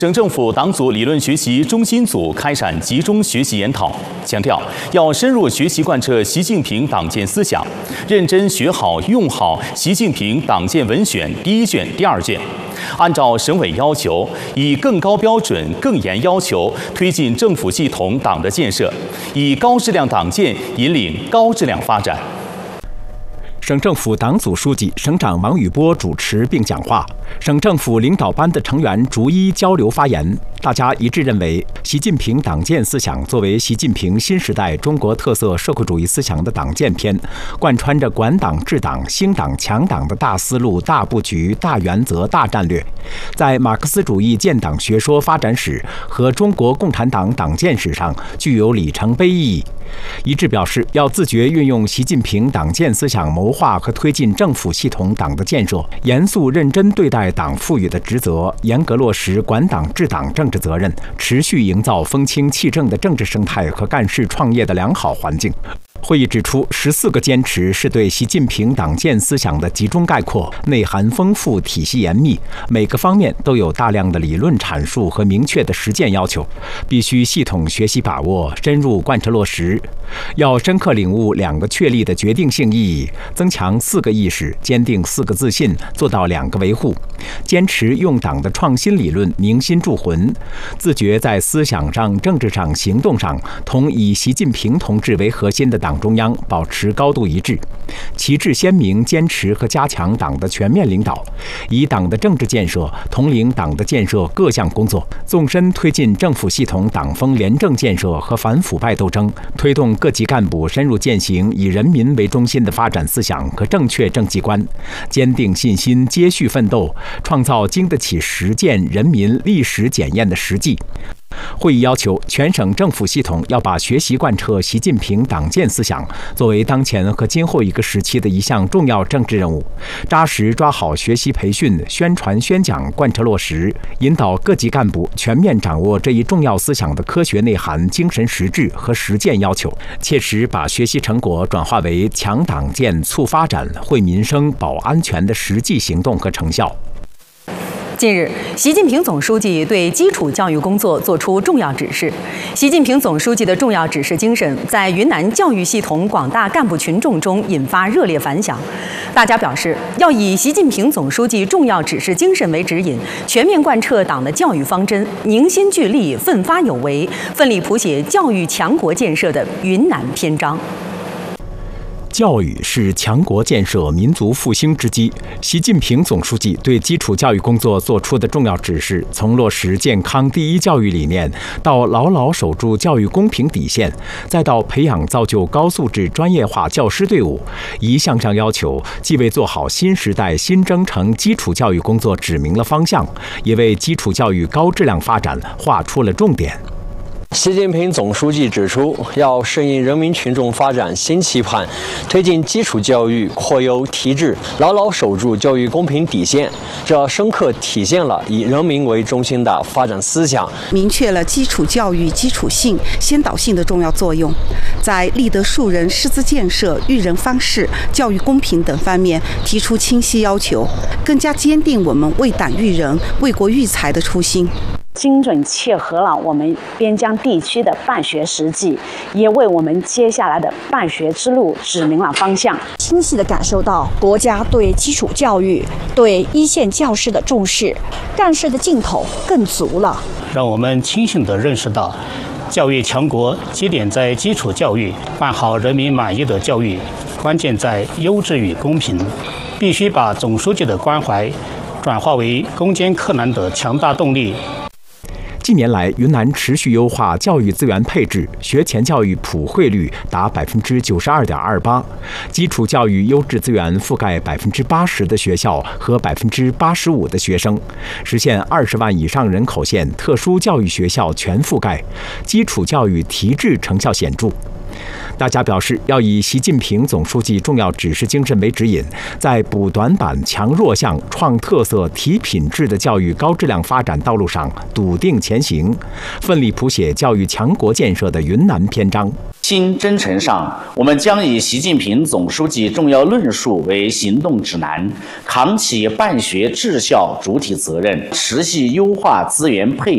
省政府党组理论学习中心组开展集中学习研讨，强调要深入学习贯彻习近平党建思想，认真学好用好习近平党建文选第1卷、第2卷，按照省委要求，以更高标准、更严要求推进政府系统党的建设，以高质量党建引领高质量发展。 省政府党组书记、省长王宇波主持并讲话，省政府领导班的成员逐一交流发言。大家一致认为，习近平党建思想作为习近平新时代中国特色社会主义思想的党建篇，贯穿着管党治党、兴党强党的大思路、大布局、大原则、大战略，在马克思主义建党学说发展史和中国共产党党建史上具有里程碑意义。一致表示，要自觉运用习近平党建思想谋划和推进政府系统党的建设，严肃认真对待党赋予的职责，严格落实管党治党政治责任，持续营造风清气正的政治生态和干事创业的良好环境。会议指出，14个坚持是对习近平党建思想的集中概括，内涵丰富，体系严密，每个方面都有大量的理论阐述和明确的实践要求，必须系统学习把握，深入贯彻落实。要深刻领悟2个确立的决定性意义，增强4个意识，坚定4个自信，做到2个维护。坚持用党的创新理论铭心铸魂，自觉在思想上、政治上、行动上同以习近平同志为核心的党中央保持高度一致，旗帜鲜明坚持和加强党的全面领导，以党的政治建设统领党的建设各项工作，纵深推进政府系统党风廉政建设和反腐败斗争，推动各级干部深入践行以人民为中心的发展思想和正确政绩观，坚定信心，接续奋斗，创造经得起实践、人民历史检验的实际。会议要求全省政府系统要把学习贯彻习近平党建思想作为当前和今后一个时期的一项重要政治任务，扎实抓好学习培训、宣传宣讲贯彻落实，引导各级干部全面掌握这一重要思想的科学内涵、精神实质和实践要求，切实把学习成果转化为强党建、促发展、惠民生、保安全的实际行动和成效。 近日，习近平总书记对基础教育工作作出重要指示。习近平总书记的重要指示精神在云南教育系统广大干部群众中引发热烈反响。大家表示，要以习近平总书记重要指示精神为指引，全面贯彻党的教育方针，凝心聚力，奋发有为，奋力谱写教育强国建设的云南篇章。 教育是强国建设、民族复兴之基。习近平总书记对基础教育工作作出的重要指示，从落实健康第一教育理念，到牢牢守住教育公平底线，再到培养造就高素质专业化教师队伍，一项项要求，既为做好新时代新征程基础教育工作指明了方向，也为基础教育高质量发展画出了重点。 习近平总书记指出，要适应人民群众发展新期盼，推进基础教育扩优提质，牢牢守住教育公平底线。这深刻体现了以人民为中心的发展思想， 明确了基础教育基础性、先导性的重要作用，在立德树人、师资建设、育人方式、教育公平等方面提出清晰要求，更加坚定我们为党育人、为国育才的初心。 精准切合了我们边疆地区的办学实际，也为我们接下来的办学之路指明了方向。 清晰地感受到国家对基础教育、对一线教师的重视，干事的劲头更足了。 让我们清醒地认识到，教育强国基点在基础教育，办好人民满意的教育，关键在优质与公平。必须把总书记的关怀转化为攻坚克难的强大动力。 近年来，云南持续优化教育资源配置，学前教育普惠率达92.28%，基础教育优质资源覆盖80%的学校和85%的学生，实现20万以上人口县特殊教育学校全覆盖，基础教育提质成效显著。大家表示，要以习近平总书记重要指示精神为指引，在补短板、强弱项、创特色、提品质的教育高质量发展道路上笃定前行，奋力谱写教育强国建设的云南篇章。 新征程上，我们将以习近平总书记重要论述为行动指南，扛起办学治校主体责任，持续优化资源配